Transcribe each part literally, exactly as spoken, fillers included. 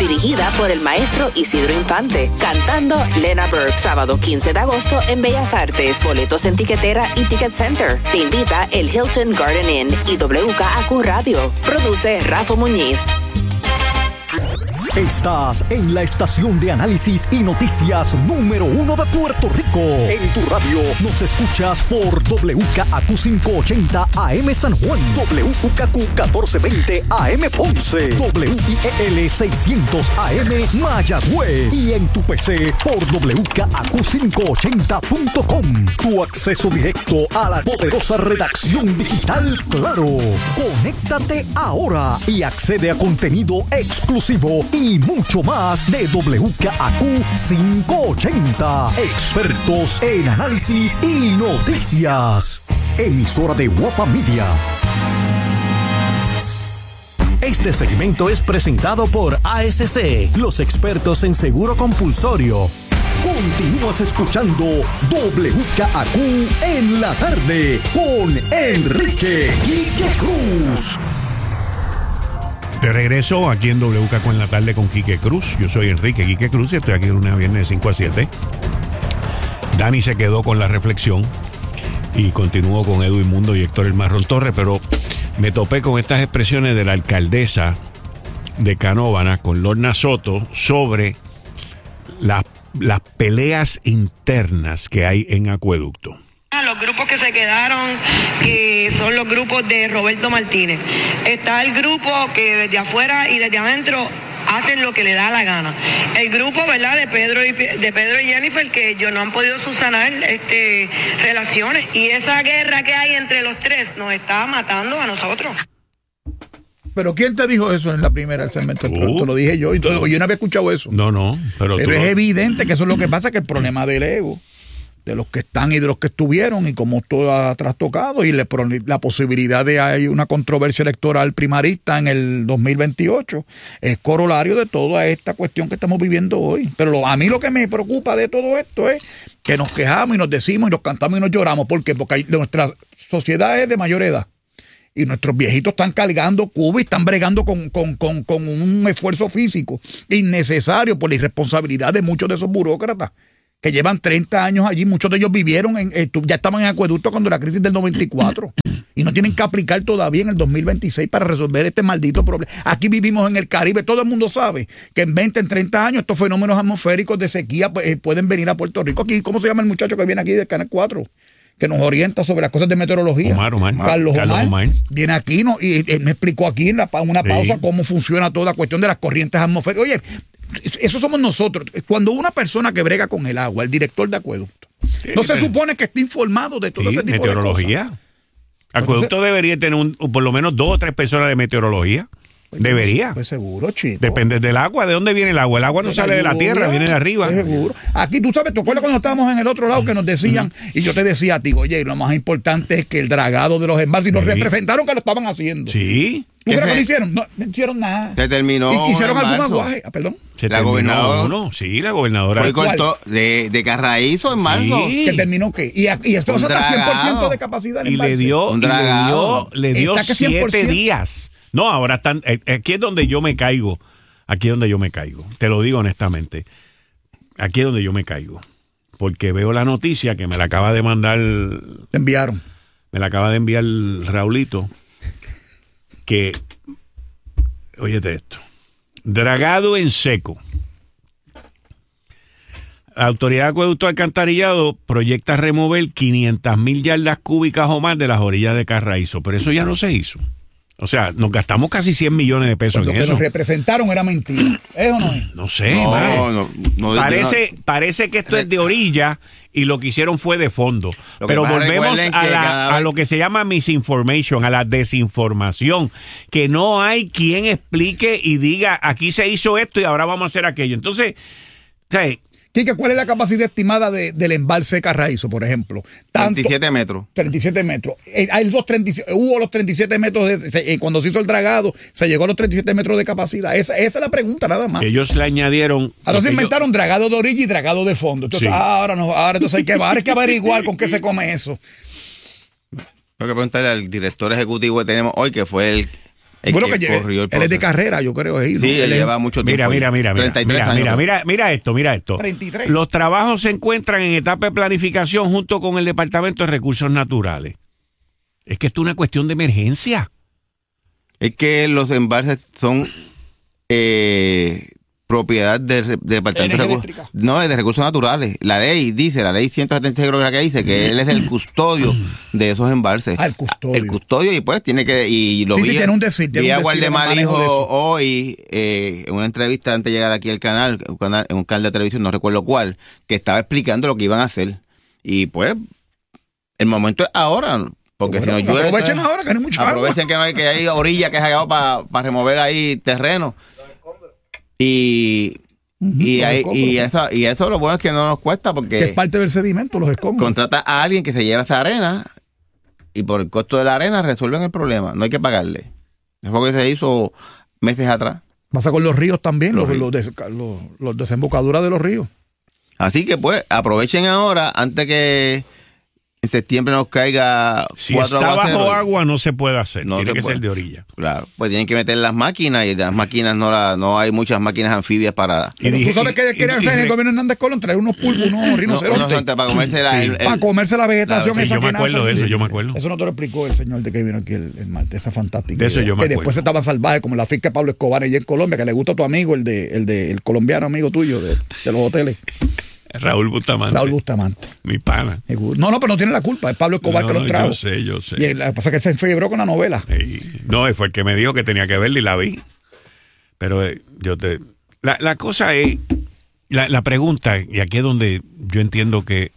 dirigida por el maestro Isidro Infante, cantando Lena Burke, sábado quince de agosto en Bellas Artes, boletos en tiquetera y Ticket Center. Te invita el Hilton Garden Inn y W K A Q Radio. Produce Rafa Muñiz. Estás en la estación de análisis y noticias número uno de Puerto Rico. En tu radio nos escuchas por W K A Q quinientos ochenta A M San Juan, W K A Q catorce veinte A M Ponce, W I E L seiscientos A M Mayagüez y en tu P C por W K A Q quinientos ochenta punto com. Tu acceso directo a la poderosa redacción digital Claro. Conéctate ahora y accede a contenido exclusivo y mucho más de W K A Q quinientos ochenta. Expertos en análisis y noticias. Emisora de Guapa Media. Este segmento es presentado por A S C, los expertos en seguro compulsorio. Continúas escuchando W K A Q en la tarde con Enrique Quique Cruz. De regreso aquí en W K A Q en la tarde con Quique Cruz. Yo soy Enrique Quique Cruz y estoy aquí de lunes a viernes de cinco a siete. Dani se quedó con la reflexión y continuó con Edwin Mundo y Héctor El Marrón Torres, pero me topé con estas expresiones de la alcaldesa de Canóvana, con Lorna Soto, sobre las, las peleas internas que hay en Acueducto. Los grupos que se quedaron, que son los grupos de Roberto Martínez. Está el grupo que desde afuera y desde adentro hacen lo que le da la gana. El grupo, ¿verdad?, de Pedro y de Pedro y Jennifer, que ellos no han podido subsanar este, relaciones. Y esa guerra que hay entre los tres nos está matando a nosotros. Pero ¿quién te dijo eso en la primera segmento? Uh, te lo dije yo y todo, yo no había escuchado eso. No, no. Pero, pero es lo... evidente que eso es lo que pasa, que el problema del ego, de los que están y de los que estuvieron, y como todo ha trastocado, y le, la posibilidad de hay una controversia electoral primarista en el dos mil veintiocho, es corolario de toda esta cuestión que estamos viviendo hoy. Pero lo, a mí lo que me preocupa de todo esto es que nos quejamos y nos decimos y nos cantamos y nos lloramos. ¿Por qué? Porque hay, nuestra sociedad es de mayor edad. Y nuestros viejitos están cargando cuba y están bregando con, con, con, con un esfuerzo físico innecesario por la irresponsabilidad de muchos de esos burócratas que llevan treinta años allí. Muchos de ellos vivieron, en, eh, ya estaban en Acueducto cuando la crisis del noventa y cuatro y no tienen que aplicar todavía en el dos mil veintiséis para resolver este maldito problema. Aquí vivimos en el Caribe, todo el mundo sabe que en veinte, en treinta años estos fenómenos atmosféricos de sequía eh, pueden venir a Puerto Rico. Aquí, ¿cómo se llama el muchacho que viene aquí del Canal cuatro? Que nos orienta sobre las cosas de meteorología. Omar, Omar. Carlos, Carlos Omar, Omar. Viene aquí no, y él me explicó aquí en la, una pausa sí. cómo funciona toda la cuestión de las corrientes atmosféricas. Oye, eso somos nosotros. Cuando una persona que brega con el agua, el director de acueducto, sí, no se pero, supone que esté informado de todo sí, ese tipo meteorología. de cosas. Acueducto Entonces, debería tener un, por lo menos dos o tres personas de meteorología. Pues debería. Pues seguro, chico. Depende del agua. ¿De dónde viene el agua? El agua no sale de la tierra, viene de arriba. Pues seguro. Aquí, tú sabes, ¿te acuerdas cuando estábamos en el otro lado que nos decían? Uh-huh. Y yo te decía a ti, oye, lo más importante es que el dragado de los embalses, y nos sí. representaron que lo estaban haciendo. Sí. ¿Tú crees que lo hicieron? No, no hicieron nada. Se terminó. ¿Y, ¿Hicieron algún aguaje? Ah, perdón. Se la terminó gobernadora. Uno. Sí, la gobernadora. Fue cortó de, de Carraízo en marzo. Sí. ¿Que terminó qué? Y, y esto está cien por ciento de capacidad en y embalse. le dio, un y le dio, le dio siete siete días. No, ahora están. Aquí es donde yo me caigo. Aquí es donde yo me caigo. Te lo digo honestamente. Aquí es donde yo me caigo. Porque veo la noticia que me la acaba de mandar. Te enviaron. Me la acaba de enviar Raulito. Que. Óyete esto. Dragado en seco. La Autoridad de Acueducto Alcantarillado proyecta remover quinientas mil yardas cúbicas o más de las orillas de Carraízo. Pero eso ya no se hizo. O sea, nos gastamos casi cien millones de pesos pues en lo eso. Lo que nos representaron era mentira. ¿Es o no es? No sé, no, no, no, parece, no. parece que esto es de orilla y lo que hicieron fue de fondo. Pero volvemos a, la, a lo que se llama misinformation, a la desinformación. Que no hay quien explique y diga, aquí se hizo esto y ahora vamos a hacer aquello. Entonces, ¿sabes? Quique, ¿cuál es la capacidad estimada de, del embalse de Carraízo, por ejemplo? Tanto, treinta y siete metros. treinta y siete metros. Eh, hay los treinta y siete, hubo los treinta y siete metros, de, se, eh, cuando se hizo el dragado, se llegó a los treinta y siete metros de capacidad. Esa, esa es la pregunta, nada más. Ellos le añadieron... Ahora se inventaron yo... dragado de orilla y dragado de fondo. Entonces, sí. ahora, no, ahora entonces hay que, hay que averiguar con qué se come eso. Tengo que preguntarle al director ejecutivo que tenemos hoy, que fue el El bueno, que que corrió el él es de proceso. carrera, yo creo. ¿eh? Sí, ¿no? él Él es- lleva mucho tiempo. Mira, ahí. mira, mira, mira, treinta y tres mira, años. mira, mira, mira esto, mira esto. treinta y tres. Los trabajos se encuentran en etapa de planificación junto con el Departamento de Recursos Naturales. Es que esto es una cuestión de emergencia. Es que los embalses son eh, propiedad del de Departamento de Energía Recursos. eléctrica. No, es de recursos naturales. La ley dice, la ley ciento setenta y seis creo que es la que dice, que él es el custodio de esos embalses. Ah, el custodio. El custodio y pues tiene que... Y lo Sí, vi, sí, tiene un decir, tiene vi un a decir en el Waldemar manejo Hijo de eso. hoy eh, en una entrevista antes de llegar aquí al canal, un canal, en un canal de televisión, no recuerdo cuál, que estaba explicando lo que iban a hacer. Y pues, el momento es ahora, porque Bueno, si no llueve... aprovechen ahora que no hay mucha agua. Aprovechen que no hay, que hay orilla que es agua para remover ahí terreno. Y, y, los hay- escombros. y, eso, y eso lo bueno es que no nos cuesta Que porque es parte del sedimento, los escombros. contrata a alguien que se lleva esa arena y por el costo de la arena resuelven el problema. No hay que pagarle. Eso fue lo que se hizo meses atrás. Pasa con los ríos también, Los los, ríos. los, des- los- los desembocaduras de los ríos. Así que pues aprovechen ahora antes que en septiembre nos caiga Si cuatro está aguaceros. bajo agua no se puede hacer, No tiene se que puede. ser de orilla. Claro, pues tienen que meter las máquinas y las máquinas no la, no hay muchas máquinas anfibias para... Y Pero dije- tú sabes y- que y- querían y- hacer en el y- gobierno de Hernández Colón, traer unos pulpos, unos No, unos rinocerontes. gente para comerse la, el- el- para comerse la vegetación Claro, sí, esa yo me que nace acuerdo de allí. eso, yo me acuerdo. Eso no te lo explicó el señor de que vino aquí el, el martes, esa fantástica De eso idea. yo me Que acuerdo. después estaban salvajes, como la finca de Pablo Escobar allá en Colombia, que le gusta a tu amigo, el de el de el colombiano amigo tuyo de, de los hoteles, Raúl Bustamante. Raúl Bustamante. Mi pana. No, no, pero no tiene la culpa, es Pablo Escobar No, que los no, trajo. yo sé, yo sé. Y el- lo que pasa es que se enfiebró con la novela. Y- no, fue el que me dijo que tenía que verla y la vi. Pero eh, yo te... La, la cosa es... La, la pregunta, y aquí es donde yo entiendo que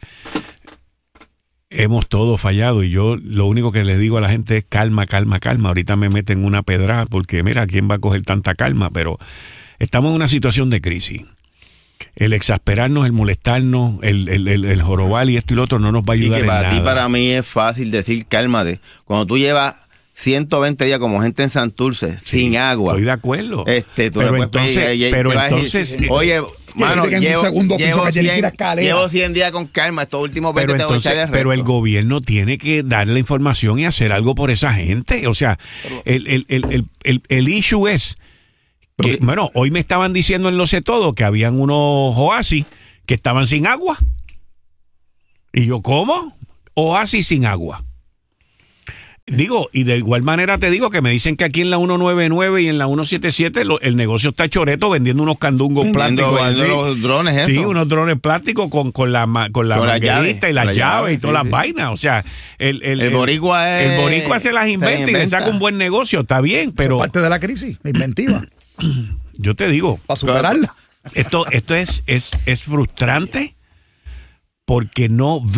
hemos todos fallado y yo lo único que le digo a la gente es calma, calma, calma. Ahorita me meten una pedrada porque mira, ¿quién va a coger tanta calma? Pero estamos en una situación de crisis. El exasperarnos, el molestarnos, el, el, el, el jorobar y esto y lo otro no nos va a Sí, ayudar que en para nada. ti, para mí es fácil decir cálmate. Cuando tú llevas ciento veinte días como gente en Santurce, Sí, sin agua. Estoy de acuerdo. Este, tú pero le puedes entonces, pedir, eh, pero te vas a decir, entonces, oye, mano, que en un llevo, segundo piso llevo, que tiene que ir a cien, escalera. llevo cien días con calma, estos últimos veinte pero te voy a entonces, echar el pero el resto. gobierno tiene que darle la información y hacer algo por esa gente. O sea, el, el, el, el, el, el issue es que, Pero- bueno, hoy me estaban diciendo en Lo Sé Todo que habían unos oasis que estaban sin agua. Y yo, ¿cómo? Oasis sin agua. Digo, y de igual manera te digo que me dicen que aquí en la ciento noventa y nueve y en la ciento setenta y siete lo, el negocio está choreto vendiendo unos candungos Vendiendo- plásticos. vendiendo así. los drones, eso. Sí, unos drones plásticos con, con la, ma- con la Con la manguerita llave, y las con la llaves llave, y todas sí, las sí. vainas. O sea, el, el, El boricua es- el boricua se las se inventa y le inventa. saca un buen negocio. Está bien, Pero pero parte de la crisis, la inventiva, yo te digo, para superarla. esto, esto es, es, es frustrante porque no